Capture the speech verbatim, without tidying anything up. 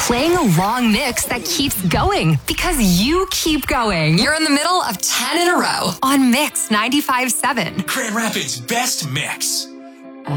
playing a long mix that keeps going because you keep going. You're in the middle of ten in a row on Mix ninety-five point seven. Grand Rapids' best mix.